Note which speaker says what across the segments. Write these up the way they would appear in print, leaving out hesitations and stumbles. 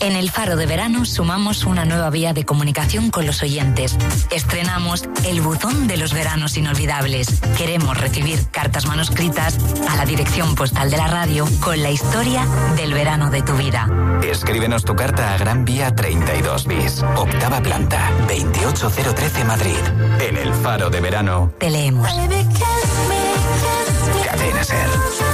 Speaker 1: En el Faro de Verano sumamos una nueva vía de comunicación con los oyentes. Estrenamos el buzón de los veranos inolvidables. Queremos recibir cartas manuscritas a la dirección postal de la radio con la historia del verano de tu vida.
Speaker 2: Escríbenos tu carta a Gran Vía 32 bis, octava planta, 28013 Madrid. En el Faro de Verano
Speaker 1: te leemos.
Speaker 2: Cadena Ser.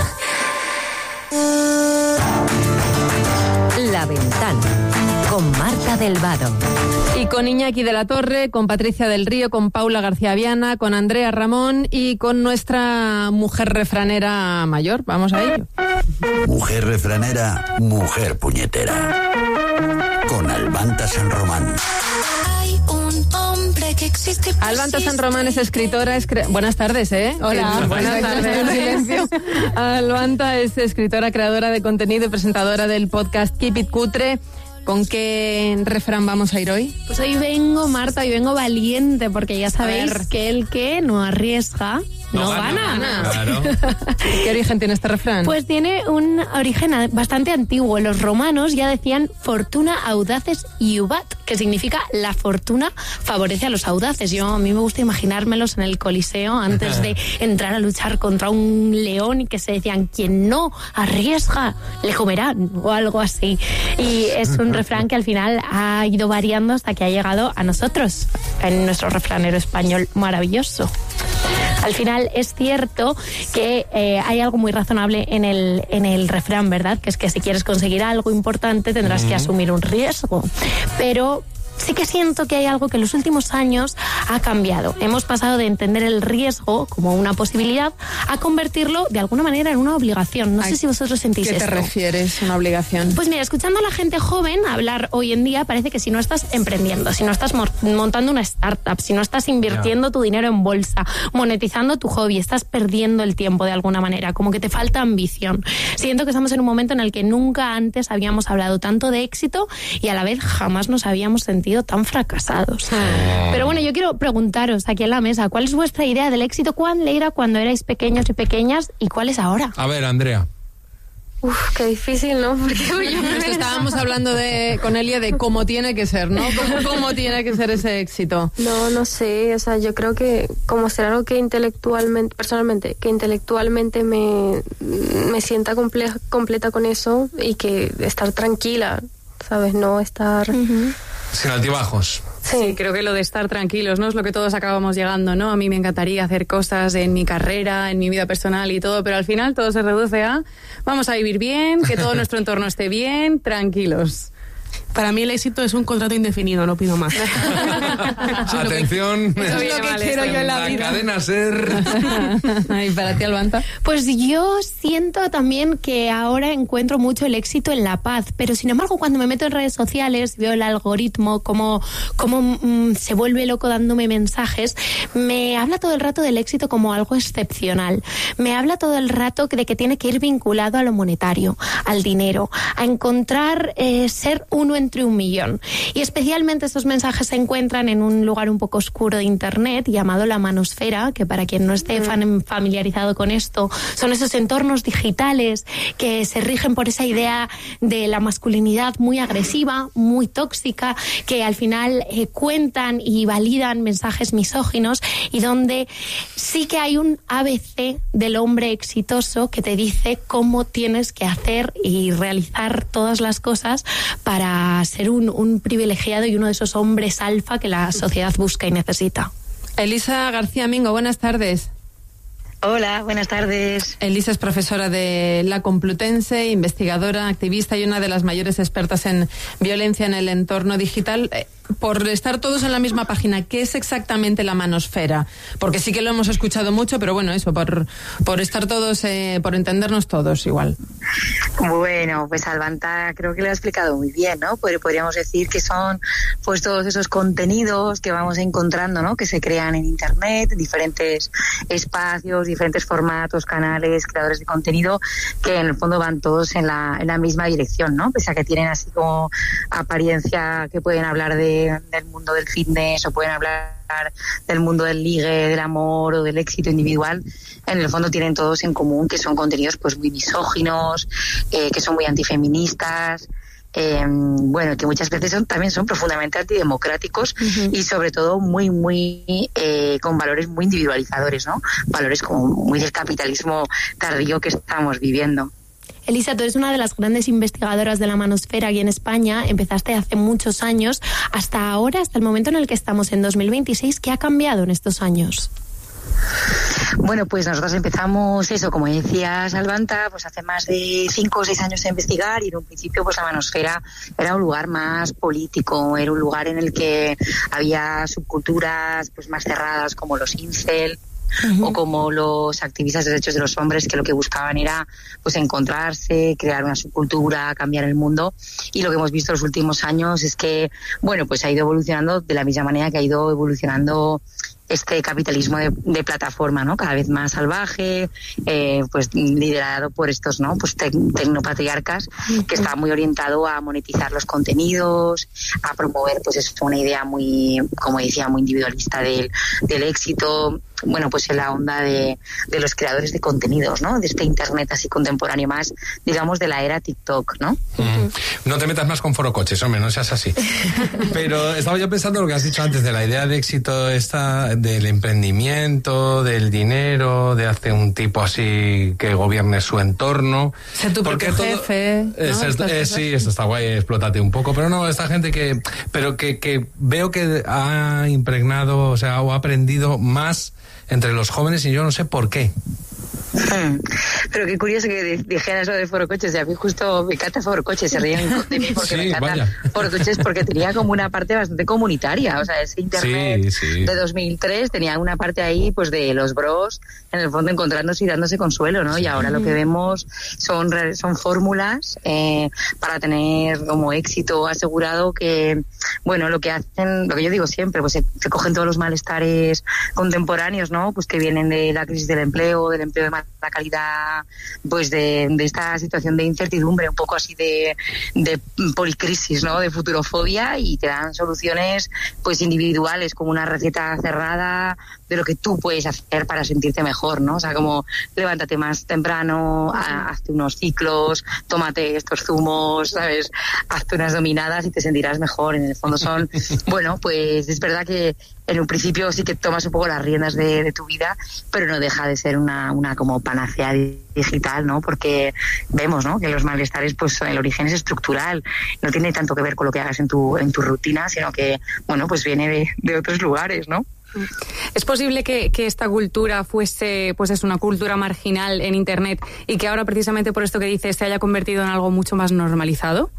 Speaker 1: La Ventana, con Marta del Vado.
Speaker 3: Y con Iñaki de la Torre, con Patricia del Río, con Paula García Viana, con Andrea Ramón y con nuestra mujer refranera mayor. Vamos a ello.
Speaker 4: Mujer refranera, mujer puñetera. Con Albanta San Román.
Speaker 3: Albanta San Román es escritora. Buenas tardes, ¿eh?
Speaker 5: Hola,
Speaker 3: buenas tardes. Silencio. Albanta es escritora, creadora de contenido y presentadora del podcast Keep It Cutre. ¿Con qué refrán vamos a ir hoy?
Speaker 5: Pues hoy vengo, Marta, hoy vengo valiente, porque ya sabéis que el que no arriesga no gana.
Speaker 6: Claro.
Speaker 3: ¿Qué origen tiene este refrán?
Speaker 5: Pues tiene un origen bastante antiguo. Los romanos ya decían fortuna audaces iubat, que significa la fortuna favorece a los audaces. A mí me gusta imaginármelos en el Coliseo antes de entrar a luchar contra un león y que se decían, quien no arriesga le comerán, o algo así. Y es un refrán que al final ha ido variando hasta que ha llegado a nosotros, en nuestro refranero español maravilloso. Al final es cierto que hay algo muy razonable en el refrán, ¿verdad? Que es que si quieres conseguir algo importante tendrás que asumir un riesgo. Pero sí que siento que hay algo que en los últimos años ha cambiado. Hemos pasado de entender el riesgo como una posibilidad a convertirlo de alguna manera en una obligación. No sé si vosotros sentís esto.
Speaker 3: ¿Qué te refieres, una obligación?
Speaker 5: Pues mira, escuchando a la gente joven hablar hoy en día, parece que si no estás emprendiendo, si no estás montando una startup, si no estás invirtiendo tu dinero en bolsa, monetizando tu hobby, estás perdiendo el tiempo de alguna manera, como que te falta ambición. Siento que estamos en un momento en el que nunca antes habíamos hablado tanto de éxito y a la vez jamás nos habíamos sentido tan fracasados. Pero bueno, yo quiero preguntaros aquí en la mesa, ¿cuál es vuestra idea del éxito? ¿Cuál era cuando erais pequeños y pequeñas y cuál es ahora?
Speaker 6: A ver, Andrea.
Speaker 7: Qué difícil, ¿no? Porque
Speaker 3: estábamos hablando con Elia de cómo tiene que ser, ¿no? ¿Cómo tiene que ser ese éxito?
Speaker 7: No sé, o sea, yo creo que como ser algo que intelectualmente, personalmente, que intelectualmente me sienta completa con eso y que estar tranquila, ¿sabes? No estar...
Speaker 6: Sin altibajos.
Speaker 8: Sí, creo que lo de estar tranquilos, ¿no? Es lo que todos acabamos llegando, ¿no? A mí me encantaría hacer cosas en mi carrera, en mi vida personal y todo, pero al final todo se reduce a vamos a vivir bien, que todo nuestro entorno esté bien, tranquilos.
Speaker 9: Para mí el éxito es un contrato indefinido, no pido más.
Speaker 6: Atención,
Speaker 3: eso es lo que quiero yo en la vida.
Speaker 6: Cadena Ser.
Speaker 3: ¿Y para ti, Albanta?
Speaker 5: Pues yo siento también que ahora encuentro mucho el éxito en la paz, pero sin embargo cuando me meto en redes sociales, veo el algoritmo, cómo se vuelve loco dándome mensajes, me habla todo el rato del éxito como algo excepcional. Me habla todo el rato de que tiene que ir vinculado a lo monetario, al dinero, a encontrar ser uno entre 1.000.000. Y especialmente estos mensajes se encuentran en un lugar un poco oscuro de internet llamado la manosfera, que para quien no esté familiarizado con esto, son esos entornos digitales que se rigen por esa idea de la masculinidad muy agresiva, muy tóxica, que al final cuentan y validan mensajes misóginos y donde sí que hay un ABC del hombre exitoso que te dice cómo tienes que hacer y realizar todas las cosas para ser un privilegiado y uno de esos hombres alfa que la sociedad busca y necesita.
Speaker 3: Elisa García Mingo, buenas tardes.
Speaker 10: Hola, buenas tardes.
Speaker 3: Elisa es profesora de la Complutense, investigadora, activista y una de las mayores expertas en violencia en el entorno digital. Por estar todos en la misma página, ¿qué es exactamente la manosfera? Porque sí que lo hemos escuchado mucho, pero bueno, eso, por estar todos, por entendernos todos igual.
Speaker 10: Bueno, pues Albanta creo que lo ha explicado muy bien, ¿no? Podríamos decir que son pues todos esos contenidos que vamos encontrando, ¿no? Que se crean en Internet, diferentes espacios, diferentes formatos, canales, creadores de contenido, que en el fondo van todos en la misma dirección, ¿no? Pese a que tienen así como apariencia que pueden hablar del mundo del fitness o pueden hablar del mundo del ligue, del amor o del éxito individual, en el fondo tienen todos en común que son contenidos pues muy misóginos, que son muy antifeministas, bueno, que muchas veces también son profundamente antidemocráticos y sobre todo muy con valores muy individualizadores, ¿no? Valores como muy del capitalismo tardío que estamos viviendo.
Speaker 5: Elisa, tú eres una de las grandes investigadoras de la manosfera aquí en España. Empezaste hace muchos años. Hasta ahora, hasta el momento en el que estamos en 2026, ¿qué ha cambiado en estos años?
Speaker 10: Bueno, pues nosotros empezamos eso, como decía Salvanta, pues hace más de 5 o 6 años a investigar, y en un principio pues la manosfera era un lugar más político, era un lugar en el que había subculturas pues más cerradas como los incel, o como los activistas de derechos de los hombres, que lo que buscaban era pues encontrarse, crear una subcultura, cambiar el mundo. Y lo que hemos visto en los últimos años es que, bueno, pues ha ido evolucionando de la misma manera que ha ido evolucionando este capitalismo de plataforma, ¿no? Cada vez más salvaje, pues liderado por estos, ¿no? Pues tecnopatriarcas, que está muy orientado a monetizar los contenidos, a promover, pues es una idea muy, como decía, muy individualista del éxito. Bueno, pues en la onda de los creadores de contenidos, ¿no? De este internet así contemporáneo, más, digamos, de la era TikTok, ¿no?
Speaker 6: No te metas más con forocoches, hombre, no seas así. Pero estaba yo pensando lo que has dicho antes de la idea de éxito esta, del emprendimiento, del dinero, de hacer un tipo así que gobierne su entorno.
Speaker 3: Ser tu propio jefe, ¿no?
Speaker 6: Sí, esto está guay, explótate un poco. Pero no, esta gente que veo que ha impregnado, o sea, o ha aprendido más entre los jóvenes, y yo no sé por qué.
Speaker 10: Pero qué curioso que dijeras eso de forocoches. Y a mí justo me encanta forocoches, se ríen de mí porque me encanta forocoches, porque tenía como una parte bastante comunitaria. O sea, ese internet de 2003 tenía una parte ahí pues de los bros, en el fondo encontrándose y dándose consuelo, ¿no? Y ahora lo que vemos son fórmulas para tener como éxito asegurado, que, bueno, lo que hacen, lo que yo digo siempre, pues se cogen todos los malestares contemporáneos, ¿no? Pues que vienen de la crisis del empleo de mala calidad, pues de esta situación de incertidumbre, un poco así de policrisis, ¿no? De futurofobia, y te dan soluciones pues individuales, como una receta cerrada de lo que tú puedes hacer para sentirte mejor, ¿no? O sea, como levántate más temprano, hazte unos ciclos, tómate estos zumos, ¿sabes? Hazte unas dominadas y te sentirás mejor. En el fondo son, bueno, pues es verdad que en un principio sí que tomas un poco las riendas de tu vida, pero no deja de ser una como panacea digital, ¿no? Porque vemos, ¿no? Que los malestares, pues el origen es estructural, no tiene tanto que ver con lo que hagas en tu rutina, sino que, bueno, pues viene de otros lugares, ¿no?
Speaker 8: ¿Es posible que esta cultura fuese, pues es una cultura marginal en Internet, y que ahora, precisamente por esto que dices, se haya convertido en algo mucho más normalizado?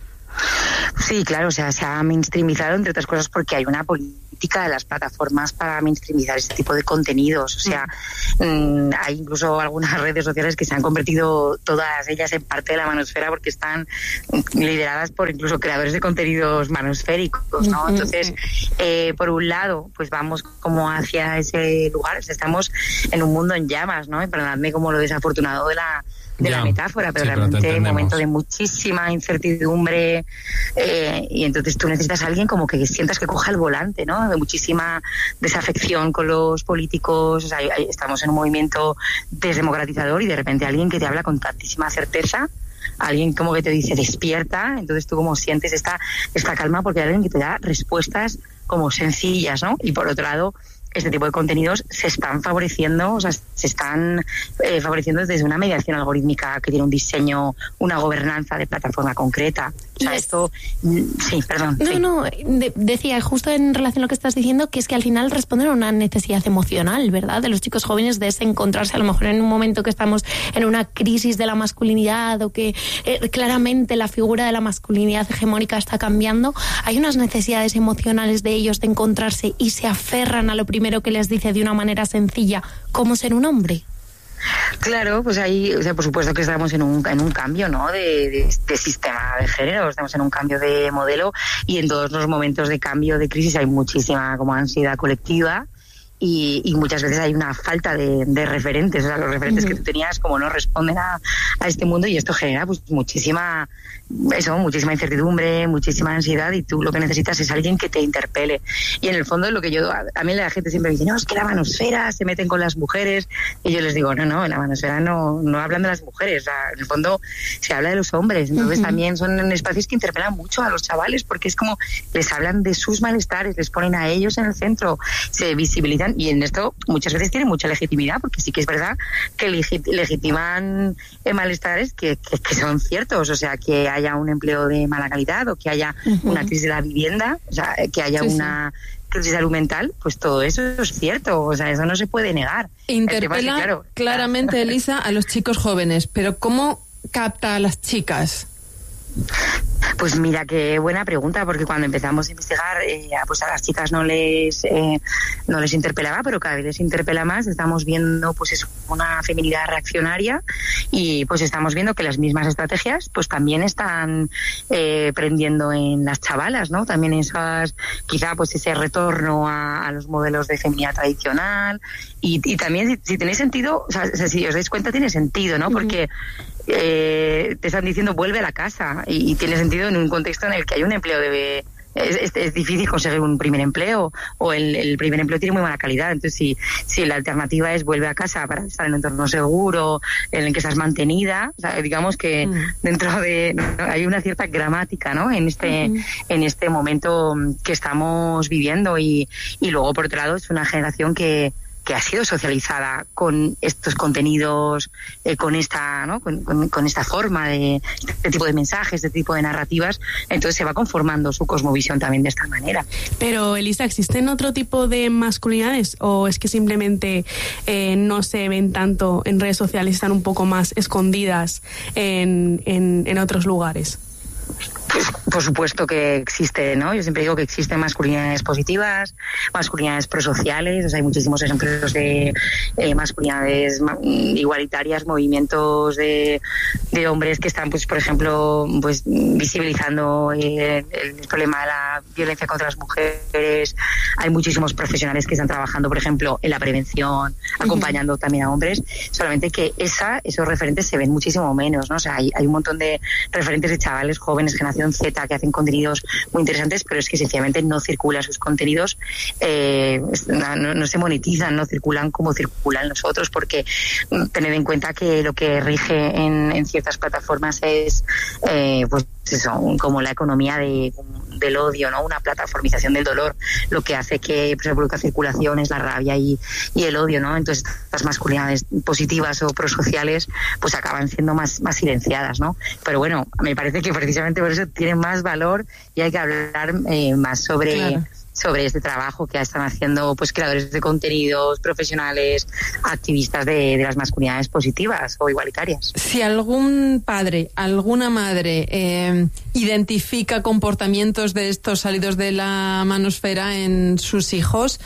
Speaker 10: Sí, claro, o sea, se ha mainstreamizado, entre otras cosas porque hay una política de las plataformas para mainstreamizar este tipo de contenidos. O sea, hay incluso algunas redes sociales que se han convertido todas ellas en parte de la manosfera, porque están lideradas por incluso creadores de contenidos manosféricos, ¿no? Entonces, por un lado, pues vamos como hacia ese lugar, o sea, estamos en un mundo en llamas, ¿no? Y perdonadme como lo desafortunado de la metáfora, pero realmente un momento de muchísima incertidumbre, y entonces tú necesitas a alguien como que sientas que coja el volante, ¿no? De muchísima desafección con los políticos. O sea, estamos en un movimiento desdemocratizador, y de repente alguien que te habla con tantísima certeza, alguien como que te dice despierta, entonces tú como sientes esta calma, porque hay alguien que te da respuestas como sencillas, ¿no? Y por otro lado, este tipo de contenidos se están favoreciendo, o sea, se están favoreciendo desde una mediación algorítmica que tiene un diseño, una gobernanza de plataforma concreta. O sea, esto... Sí, perdón.
Speaker 5: Decía, justo en relación a lo que estás diciendo, que es que al final responden a una necesidad emocional, ¿verdad? De los chicos jóvenes, de ese encontrarse a lo mejor en un momento que estamos en una crisis de la masculinidad, o que claramente la figura de la masculinidad hegemónica está cambiando. Hay unas necesidades emocionales de ellos de encontrarse, y se aferran a lo primero que les dice de una manera sencilla, cómo ser un hombre.
Speaker 10: Claro, pues ahí, o sea, por supuesto que estamos en un cambio, ¿no? De sistema de género, estamos en un cambio de modelo, y en todos los momentos de cambio, de crisis, hay muchísima como ansiedad colectiva. y muchas veces hay una falta de referentes, o sea, los referentes que tú tenías como no responden a este mundo, y esto genera pues muchísima incertidumbre, muchísima ansiedad, y tú lo que necesitas es alguien que te interpele. Y en el fondo lo que a mí la gente siempre me dice, no, es que la manosfera se meten con las mujeres, y yo les digo, no, en la manosfera no hablan de las mujeres, o sea, en el fondo se habla de los hombres, entonces también son espacios que interpelan mucho a los chavales, porque es como les hablan de sus malestares, les ponen a ellos en el centro, se visibilizan, y en esto muchas veces tienen mucha legitimidad, porque sí que es verdad que legitiman malestares que son ciertos, o sea, que haya un empleo de mala calidad, o que haya una crisis de la vivienda, o sea, que haya una crisis de salud mental, pues todo eso es cierto, o sea, eso no se puede negar.
Speaker 3: Interpela claramente, Elisa, a los chicos jóvenes, pero ¿cómo capta a las chicas?
Speaker 10: Pues mira, qué buena pregunta, porque cuando empezamos a investigar, pues a las chicas no les interpelaba, pero cada vez les interpela más. Estamos viendo pues eso, una feminidad reaccionaria, y pues estamos viendo que las mismas estrategias pues también están prendiendo en las chavalas, ¿no? También quizá pues ese retorno a los modelos de feminidad tradicional, y también si tenéis sentido, o sea, si os dais cuenta tiene sentido, ¿no? Porque te están diciendo vuelve a la casa, y tiene sentido en un contexto en el que hay un empleo es difícil conseguir un primer empleo, o el primer empleo tiene muy mala calidad. Entonces si la alternativa es vuelve a casa para estar en un entorno seguro, en el que estás mantenida, o sea, digamos que dentro de hay una cierta gramática, ¿no? en este momento que estamos viviendo, y luego por otro lado es una generación que ha sido socializada con estos contenidos, con esta, ¿no? con esta forma de este tipo de mensajes, de este tipo de narrativas, entonces se va conformando su cosmovisión también de esta manera.
Speaker 9: Pero, Elisa, ¿existen otro tipo de masculinidades, o es que simplemente no se ven tanto en redes sociales, están un poco más escondidas en otros lugares?
Speaker 10: Pues por supuesto que existe, ¿no? Yo siempre digo que existen masculinidades positivas, masculinidades prosociales, o sea, hay muchísimos ejemplos de masculinidades igualitarias, movimientos de hombres que están, pues por ejemplo, pues visibilizando el problema de la violencia contra las mujeres. Hay muchísimos profesionales que están trabajando, por ejemplo, en la prevención, acompañando también a hombres, solamente que esos referentes se ven muchísimo menos, ¿no? O sea, hay un montón de referentes de chavales jóvenes, generación Z, que hacen contenidos muy interesantes, pero es que sencillamente no circulan sus contenidos, no se monetizan, no circulan como circulan los otros, porque tened en cuenta que lo que rige en ciertas plataformas es pues eso, como la economía del odio, ¿no? Una plataformización del dolor, lo que hace que se produzca circulación es la rabia y el odio, ¿no? Entonces estas masculinidades positivas o prosociales pues acaban siendo más silenciadas, ¿no? Pero bueno, me parece que precisamente por eso tienen más valor, y hay que hablar más sobre este trabajo que están haciendo pues creadores de contenidos, profesionales, activistas de las masculinidades positivas o igualitarias.
Speaker 3: Si algún padre, alguna madre identifica comportamientos de estos salidos de la manosfera en sus hijos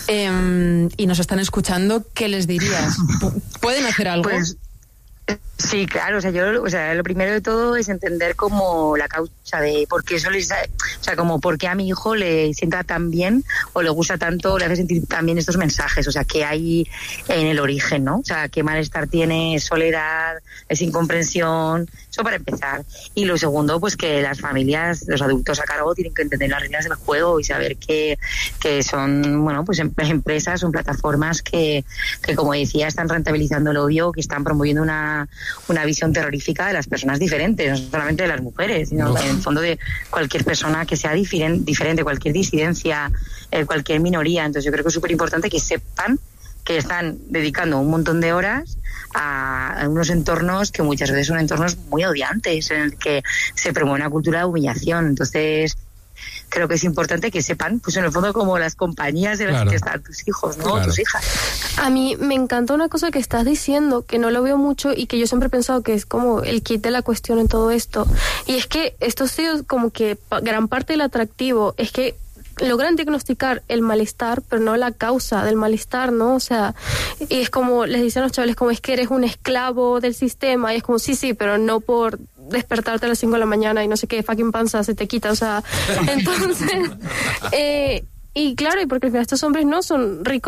Speaker 3: y nos están escuchando, ¿qué les dirías? ¿Pueden hacer algo?
Speaker 10: Pues sí, claro, lo primero de todo es entender como la causa de por qué eso como por qué a mi hijo le sienta tan bien o le gusta tanto, le hace sentir tan bien estos mensajes, o sea, qué hay en el origen, ¿no? O sea, qué malestar tiene, es soledad, es incomprensión, eso para empezar. Y lo segundo, pues que las familias, los adultos a cargo tienen que entender las reglas del juego y saber que son, bueno, pues empresas, son plataformas que como decía, están rentabilizando el odio, que están promoviendo una visión terrorífica de las personas diferentes, no solamente de las mujeres, sino en el fondo de cualquier persona que sea diferente, cualquier disidencia, cualquier minoría. Entonces yo creo que es súper importante que sepan que están dedicando un montón de horas a unos entornos que muchas veces son entornos muy odiantes, en el que se promueve una cultura de humillación. Entonces creo que es importante que sepan, pues en el fondo, como las compañías de las que están tus hijos, ¿no? Claro. Tus hijas.
Speaker 7: A mí me encanta una cosa que estás diciendo, que no lo veo mucho y que yo siempre he pensado que es como el kit de la cuestión en todo esto. Y es que esto ha sido como que gran parte del atractivo es que logran diagnosticar el malestar, pero no la causa del malestar, ¿no? O sea, y es como les dicen a los chavales, como es que eres un esclavo del sistema, y es como sí, pero no por despertarte a las 5 de la mañana y no sé qué, fucking panza se te quita, o sea, entonces y claro, y porque al final estos hombres no son ricos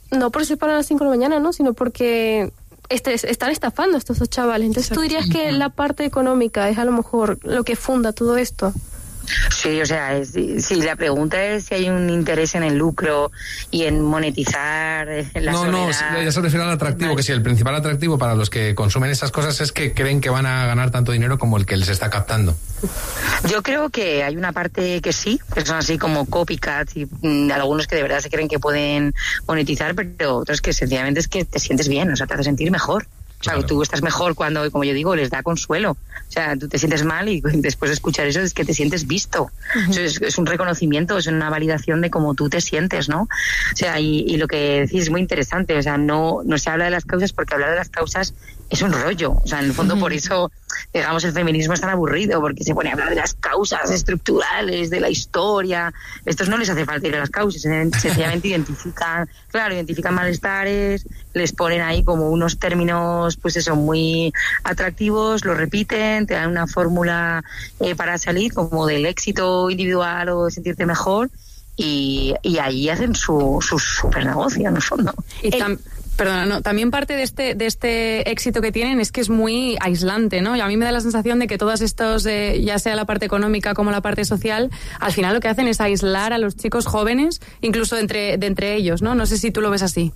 Speaker 7: no por se paran a las 5 de la mañana, ¿no? Sino porque están estafando a estos dos chavales. Entonces, ¿tú dirías que la parte económica es a lo mejor lo que funda todo esto?
Speaker 10: Sí, o sea, si la pregunta es si hay un interés en el lucro y en monetizar la soledad...
Speaker 6: No, ya se refiere al atractivo, que si el principal atractivo para los que consumen esas cosas es que creen que van a ganar tanto dinero como el que les está captando.
Speaker 10: Yo creo que hay una parte que sí, que son así como copycats y algunos que de verdad se creen que pueden monetizar, pero otros que sencillamente es que te sientes bien, o sea, te hace sentir mejor. O sea, tú estás mejor cuando, como yo digo, les da consuelo. O sea, tú te sientes mal y después de escuchar eso es que te sientes visto. Uh-huh. Eso es un reconocimiento, es una validación de cómo tú te sientes, ¿no? O sea, y lo que decís es muy interesante. O sea, no se habla de las causas porque hablar de las causas es un rollo. O sea, en el fondo por eso, digamos, el feminismo es tan aburrido, porque se pone a hablar de las causas estructurales, de la historia. Estos no les hace falta ir a las causas, sencillamente identifican malestares, les ponen ahí como unos términos, pues eso, muy atractivos, lo repiten, te dan una fórmula para salir como del éxito individual o de sentirte mejor, y ahí hacen su super negocio en el fondo.
Speaker 8: Perdona, no, también parte de este éxito que tienen es que es muy aislante, ¿no? Y a mí me da la sensación de que todos estos, ya sea la parte económica como la parte social, al final lo que hacen es aislar a los chicos jóvenes, incluso de entre ellos, ¿no? No sé si tú lo ves así.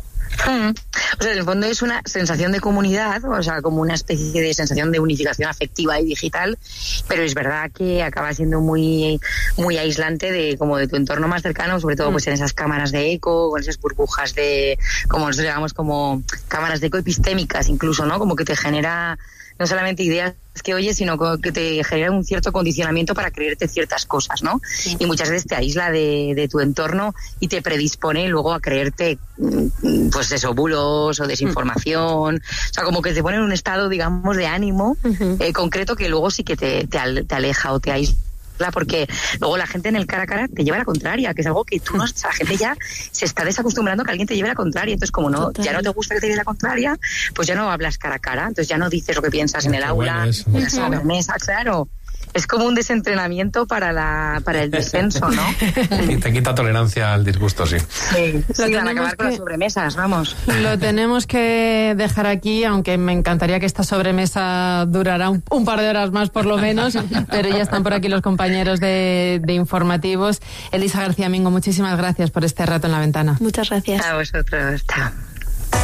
Speaker 10: O sea, en el fondo es una sensación de comunidad, o sea, como una especie de sensación de unificación afectiva y digital, pero es verdad que acaba siendo muy muy aislante de tu entorno más cercano, sobre todo pues en esas cámaras de eco, con esas burbujas de, como nosotros llamamos, como cámaras de eco epistémicas incluso, ¿no? Como que te genera no solamente ideas que oyes, sino que te genera un cierto condicionamiento para creerte ciertas cosas, ¿no? Sí. Y muchas veces te aísla de tu entorno y te predispone luego a creerte, pues eso, bulos o desinformación. O sea, como que te pone en un estado, digamos, de ánimo concreto que luego sí que te aleja o te aísla, porque luego la gente en el cara a cara te lleva la contraria, que es algo que tú no, o sea, la gente ya se está desacostumbrando a que alguien te lleve la contraria, entonces como no, ya no te gusta que te lleve la contraria, pues ya no hablas cara a cara, entonces ya no dices lo que piensas en el aula, en la sobremesa, claro. Es como un desentrenamiento para el disenso, ¿no?
Speaker 6: Y te quita tolerancia al disgusto, sí.
Speaker 10: Sí, van a acabar con las sobremesas, vamos.
Speaker 3: Lo tenemos que dejar aquí, aunque me encantaría que esta sobremesa durara un par de horas más por lo menos, pero ya están por aquí los compañeros de informativos. Elisa García Mingo, muchísimas gracias por este rato en La Ventana.
Speaker 5: Muchas gracias.
Speaker 10: A vosotros, chao.